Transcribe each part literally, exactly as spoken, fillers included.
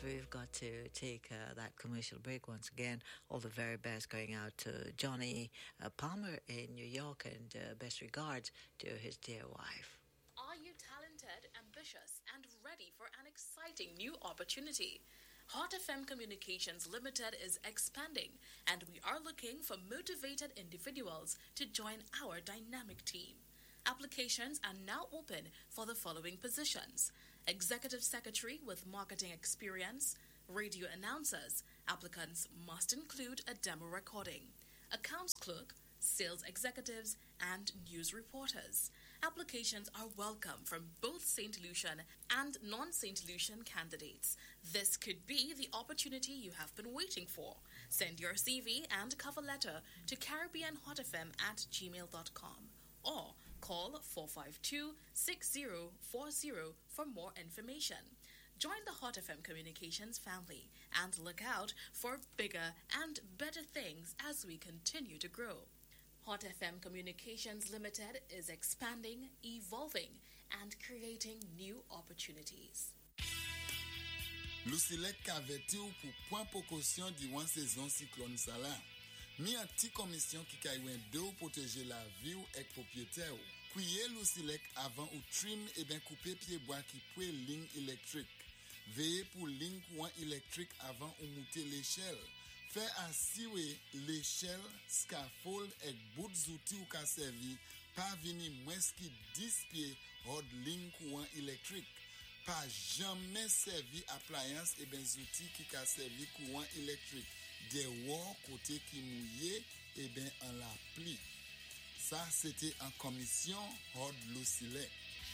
we've got to take uh, that commercial break once again. All the very best going out to Johnny uh, Palmer in New York, and uh, best regards to his dear wife. Are you talented, ambitious, and ready for an exciting new opportunity? Hot F M Communications Limited is expanding, and we are looking for motivated individuals to join our dynamic team. Applications are now open for the following positions: Executive Secretary with marketing experience, radio announcers. Applicants must include a demo recording. Accounts clerk, sales executives, and news reporters. Applications are welcome from both Saint Lucian and non-Saint Lucian candidates. This could be the opportunity you have been waiting for. Send your C V and cover letter to caribbean hot f m at gmail dot com or call four five two, six zero four zero for more information. Join the Hot F M Communications family and look out for bigger and better things as we continue to grow. Hot F M Communications Limited is expanding, evolving, and creating new opportunities. Lucilec kaveti ou pour point précaution durant saison cyclone Salah. Mi an ti commission qui kaywen de ou protéger la vie ou ek propriétaire ou. Kouye Lucilec avant ou trim et ben couper pied bois qui poué ligne électrique. Veillez pour ligne courant électrique avant ou monter l'échelle. Fait assurer l'échelle, scaffold et bout d'outils ou ka servi pas vini moins qui dix pieds hors ligne courant électrique. Pas jamais servi appliance et ben outils qui ka servi courant électrique. Des wall côté qui mouillé et ben en la pli. Ça c'était en commission hors Lucilec.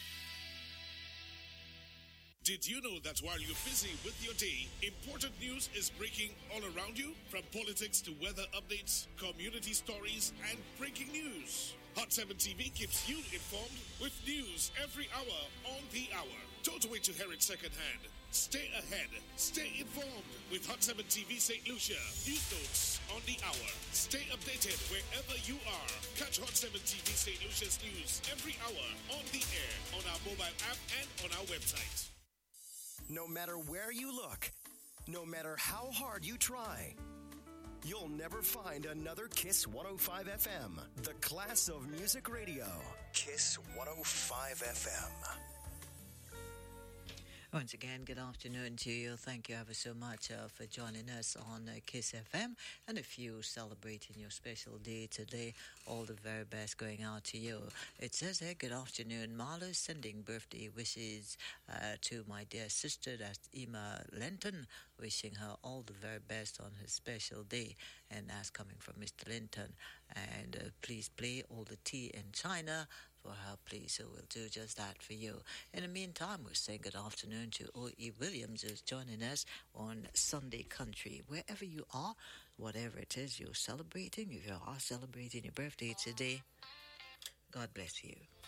Did you know that while you're busy with your day, important news is breaking all around you? From politics to weather updates, community stories, and breaking news. Hot seven T V keeps you informed with news every hour on the hour. Don't wait to hear it secondhand. Stay ahead. Stay informed with Hot seven T V Saint Lucia. News notes on the hour. Stay updated wherever you are. Catch Hot seven T V Saint Lucia's news every hour on the air, on our mobile app, and on our website. No matter where you look, no matter how hard you try, you'll never find another Kiss one oh five F M. The class of music radio. Kiss one oh five F M. Once again, good afternoon to you. Thank you ever so much uh, for joining us on uh, Kiss F M. And if you're celebrating your special day today, all the very best going out to you. It says here, good afternoon. Marlo sending birthday wishes uh, to my dear sister, that's Emma Linton, wishing her all the very best on her special day. And that's coming from Mister Linton. And uh, please play all the tea in China for her, please. So we'll do just that for you. In the meantime, we're saying good afternoon to O E. Williams, who's joining us on Sunday Country. Wherever you are, whatever it is you're celebrating, if you are celebrating your birthday today, God bless you.